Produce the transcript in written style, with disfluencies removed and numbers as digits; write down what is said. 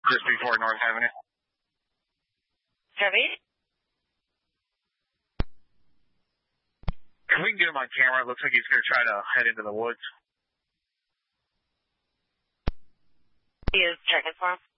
just before North Avenue. Heavy? If we can get him on camera, it looks like he's going to try to head into the woods. He is checking for him.